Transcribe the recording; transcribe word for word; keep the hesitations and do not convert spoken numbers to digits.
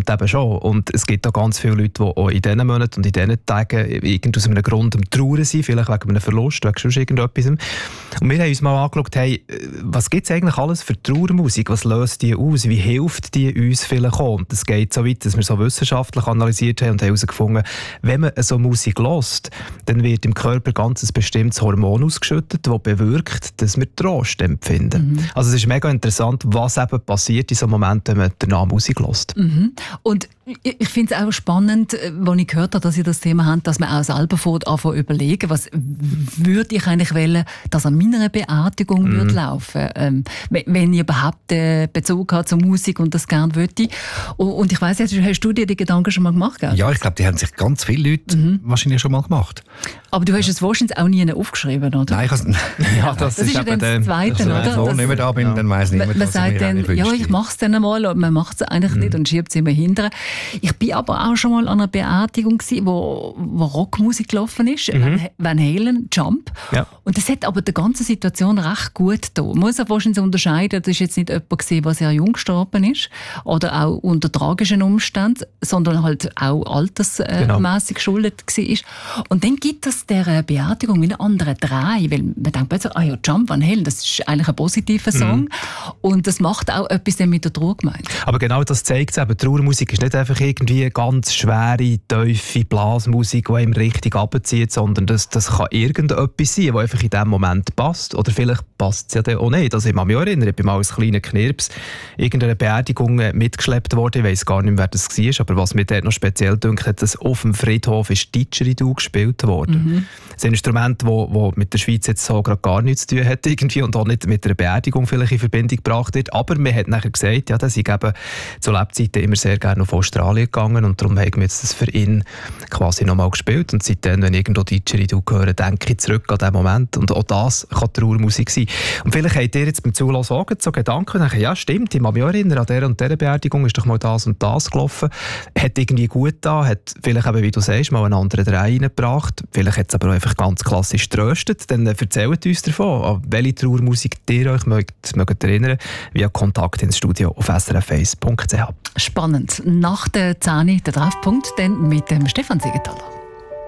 stimmt eben schon. Und es gibt auch ganz viele Leute, die auch in diesen Monaten und in diesen Tagen irgend aus einem Grund am Trauern sind, vielleicht wegen einem Verlust, wegen sonst irgendetwas. Und wir haben uns mal angeschaut, hey, was gibt es eigentlich alles für Trauermusik? Was löst die aus? Wie hilft die uns vielleicht auch? Und das geht so weit, dass wir so wissenschaftlich analysiert haben und haben herausgefunden, wenn man so Musik hört, dann wird im Körper ganz ein bestimmtes Hormon ausgeschüttet, das bewirkt, dass wir Trost empfinden. Mhm. Also es ist mega interessant, was eben passiert in so Momenten, wenn man danach Musik hört. Mhm. Und ich finde es auch spannend, als ich gehört habe, dass ihr das Thema habt, dass man auch selber anfangen überlegen, was würde ich eigentlich wollen, dass an meiner Beerdigung mm. würde laufen, ähm, wenn ich überhaupt äh, Bezug habe zur Musik und das gerne würde. Und ich weiss, hast du dir die Gedanken schon mal gemacht? Gell? Ja, ich glaube, die haben sich ganz viele Leute mhm. wahrscheinlich schon mal gemacht. Aber du hast es wahrscheinlich auch nie aufgeschrieben, oder? Nein, ich has, ja, das, das ist ja dann das Zweite, also, oder? Wenn ich so nicht mehr da bin, ja. dann weiss niemand, man was sagt ich mir dann, eigentlich ja, wünschte. ich mache es dann einmal, aber man macht es eigentlich mhm. nicht und schiebt es immer hinterher. Ich bin aber auch schon mal an einer Beerdigung gewesen, wo, wo Rockmusik gelaufen ist, mhm. Van Halen, Jump. Ja. Und das hat aber der ganzen Situation recht gut getan. Man muss auch wahrscheinlich unterscheiden, das war jetzt nicht jemand gewesen, der sehr jung gestorben ist oder auch unter tragischen Umständen, sondern halt auch altersmässig genau. geschuldet war. Und dann gibt es der Beerdigung wie einen anderen Dreh, weil man denkt plötzlich, ah ja, Jump, Van Halen, das ist eigentlich ein positiver Song mhm. und das macht auch etwas mit der Trauergemeinde. Aber genau das zeigt es eben, Trauermusik ist nicht einfach irgendwie ganz schwere, tiefe Blasmusik, die einem richtig runterzieht, sondern das, das kann irgendetwas sein, das einfach in diesem Moment passt. Oder vielleicht passt es ja dann auch nicht. Also ich kann mich auch erinnern, ich bin mal als kleiner Knirps irgendeiner Beerdigung mitgeschleppt worden. Ich weiss gar nicht mehr, wer das war, aber was mir dort noch speziell dünkt, hat, dass auf dem Friedhof ist Didgeridoo gespielt worden. Mhm. Das ist ein Instrument, das wo, wo mit der Schweiz jetzt so gerade gar nichts zu tun hat irgendwie und auch nicht mit einer Beerdigung vielleicht in Verbindung gebracht wird. Aber man hat nachher gesagt, ja, dass ich eben zu Lebzeiten immer sehr gerne auf Australien gegangen und darum haben wir jetzt das für ihn quasi nochmal gespielt. Und seitdem, wenn ich irgendwo Didgeridoo höre, denke ich zurück an diesen Moment. Und auch das kann Trauermusik sein. Und vielleicht habt ihr jetzt beim Zuhören so, so Gedanken und denken, ja stimmt, ich kann mich auch erinnern, an dieser und dieser Beerdigung ist doch mal das und das gelaufen. Hat irgendwie gut getan, hat vielleicht eben, wie du sagst, mal einen anderen Dreh reingebracht. Vielleicht hat es aber auch einfach ganz klassisch tröstet. Dann erzählt uns davon, an welche Trauermusik ihr euch mögt, mögt erinnern, via Kontakt ins Studio auf s r f eins punkt c h. Spannend. Nach der zehn, der Treffpunkt, dann mit dem Stefan Siegenthaler.